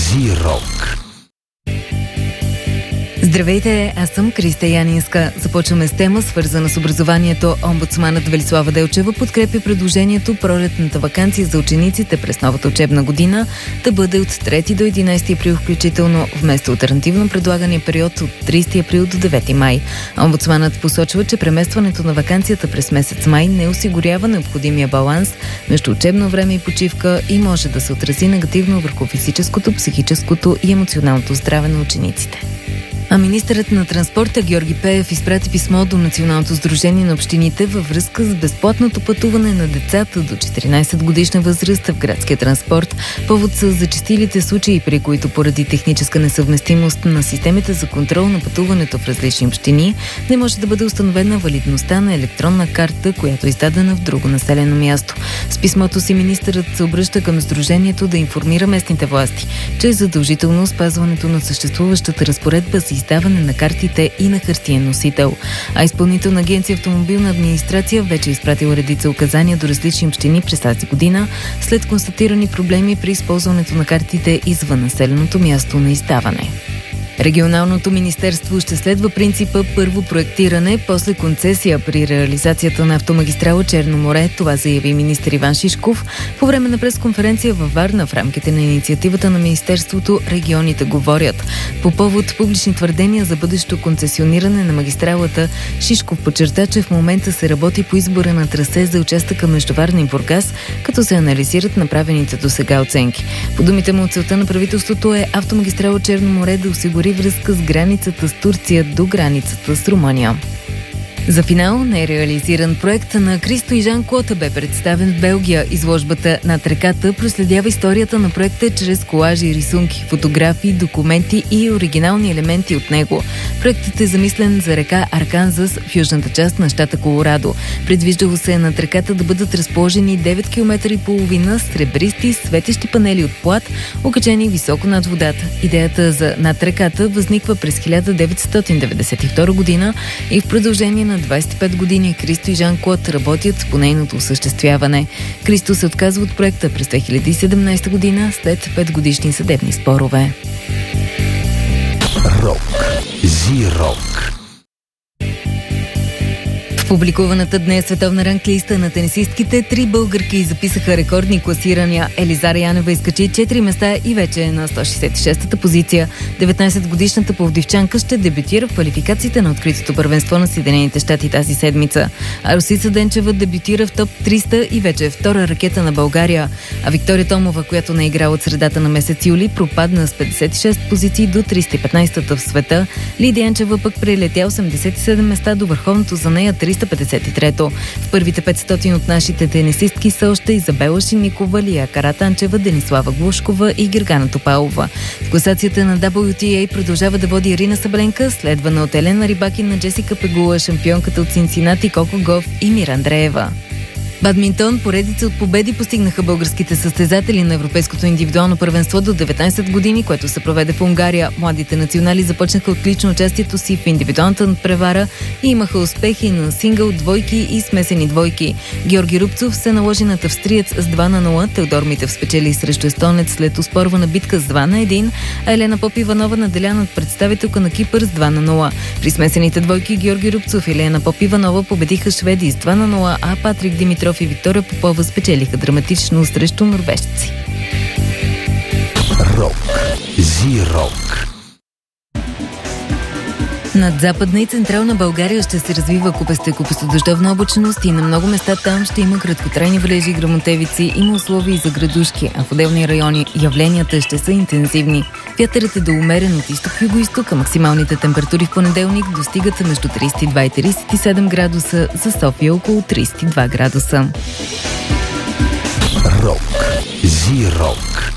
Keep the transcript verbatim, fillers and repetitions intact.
Зирок. Здравейте, аз съм Криста Янинска. Започваме с тема, свързана с образованието. Омбудсманът Велислава Делчева подкрепя предложението пролетната ваканция за учениците през новата учебна година да бъде от трети до единайсети април включително, вместо алтернативно предлагания период от трийсети април до девети май. Омбудсманът посочва, че преместването на ваканцията през месец май не осигурява необходимия баланс между учебно време и почивка и може да се отрази негативно върху физическото, психическото и емоционалното здраве на учениците. А министърът на транспорта Георги Пеев изпрати писмо до Националното сдружение на общините във връзка с безплатното пътуване на децата до четиринайсет годишна възраст в градския транспорт. Повод са зачестилите случаи, при които поради техническа несъвместимост на системите за контрол на пътуването в различни общини не може да бъде установена валидността на електронна карта, която е издадена в друго населено място. С писмото си министърът се обръща към сдружението да информира местните власти, че е задължително спазването на съществуващата разпоредба за издаване на картите и на хартиен носител. А Изпълнителна агенция Автомобилна администрация вече е изпратила редица указания до различни общини през тази година, след констатирани проблеми при използването на картите извън населеното място на издаване. Регионалното министерство ще следва принципа първо проектиране, после концесия при реализацията на автомагистрала Черно море. Това заяви министър Иван Шишков по време на пресконференция във Варна в рамките на инициативата на министерството "Регионите говорят". По повод публични твърдения за бъдещо концесиониране на магистралата, Шишков подчерта, че в момента се работи по избора на трасе за участъка между Варна и Бургас, като се анализират направените досега оценки. По думите му, целта на правителството е автомагистрала Черно море да осигури връзка с границата с Турция до границата с Румъния. За финал не е реализиран проект на Кристо и Жан-Клод бе представен в Белгия. Изложбата "Над реката" проследява историята на проекта чрез колажи, рисунки, фотографии, документи и оригинални елементи от него. Проектът е замислен за река Арканзас в южната част на щата Колорадо. Предвиждало се над реката да бъдат разположени девет километра и половина сребристи светещи панели от плат, окачени високо над водата. Идеята за "Над реката" възниква през хиляда деветстотин деветдесет и втора година и в продължение на двайсет и пет години Кристо и Жан-Клод работят по нейното осъществяване. Кристо се отказва от проекта през две хиляди и седемнайсета година след петгодишни съдебни спорове. Рок. Зирок. В публикуваната днес световна ранглиста на тенисистките три българки записаха рекордни класирания. Елизара Янева изкачи четири места и вече е на сто шейсет и шеста позиция. деветнайсетгодишната пловдивчанка ще дебютира в квалификациите на откритото първенство на Съединените щати тази седмица. А Росица Денчева дебютира в топ триста и вече е втора ракета на България. А Виктория Томова, която не е играла от средата на месец юли, пропадна с петдесет и шест позиции до триста и петнайсета в света. Лидия Янчева пък прелетя осемдесет и седем места до върховното за нея триста петдесет и трето. В първите петстотин от нашите тенисистки са още Изабела Шиникова, Лия Каратанчева, Денислава Глушкова и Гергана Топалова. В класацията на дабъл ю ти ей продължава да води Ирина Сабаленка, следвана от Елена Рибакина, Джесика Пегула, шампионката от Цинцинати Коко Гов и Мира Андреева. Бадминтон, поредица от победи постигнаха българските състезатели на Европейското индивидуално първенство до деветнайсет години, което се проведе в Унгария. Младите национали започнаха отлично участието си в индивидуалната надпревара и имаха успехи на сингъл, двойки и смесени двойки. Георги Рубцов се наложи над австриец с два на нула, Теодор Митев спечели срещу естонец след оспорвана битка с два на едно, а Елена Попиванова наделя над представителка на Кипър с два на нула. При смесените двойки Георги Рубцов и Елена Попиванова победиха шведи с два на нула, а Патрик Димитров и Виктория Попова спечелиха драматично срещу норвежци. Рок. Зирок. Над Западна и Централна България ще се развива купеста и купестодъждовна облачност и на много места там ще има краткотрайни валежи и гръмотевици, има условия и за градушки, а в отделни райони явленията ще са интензивни. Вятърът е до умерен от изток-юго-исток, а максималните температури в понеделник достигат между трийсет и два и трийсет и седем градуса, за София около трийсет и два градуса. Рок. Зирок.